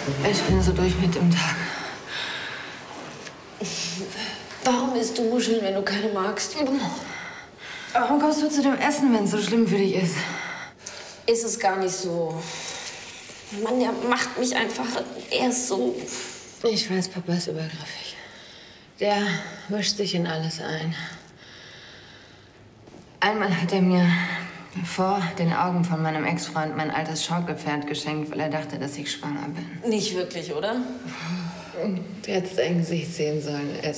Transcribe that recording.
Ich bin so durch mit dem Tag. Warum isst du Muscheln, wenn du keine magst? Warum kommst du zu dem Essen, wenn es so schlimm für dich ist? Ist es gar nicht so. Mann, der macht mich einfach... Er ist so... Ich weiß, Papa ist übergriffig. Der mischt sich in alles ein. Einmal hat er mir vor den Augen von meinem Ex-Freund mein altes Schaukelpferd geschenkt, weil er dachte, dass ich schwanger bin. Nicht wirklich, oder? Du hättest dein Gesicht sehen sollen.